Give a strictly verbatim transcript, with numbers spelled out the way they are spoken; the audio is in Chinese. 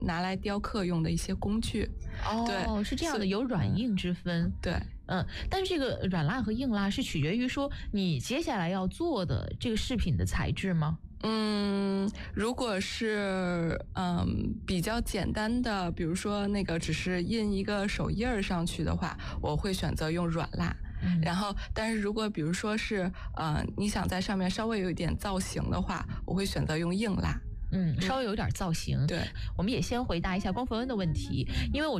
拿来雕刻用的一些工具。 哦， 对， 是这样的，有软硬之分。 对。 嗯，但是这个软蜡和硬蜡是取决于说你接下来要做的这个饰品的材质吗？ 嗯，如果是嗯比较简单的，比如说那个只是印一个手印儿上去的话，我会选择用软蜡。嗯、然后，但是如果比如说是呃你想在上面稍微有一点造型的话，我会选择用硬蜡。 嗯，稍微有点造型。 对， 我们也先回答一下光佛恩的问题，因为我。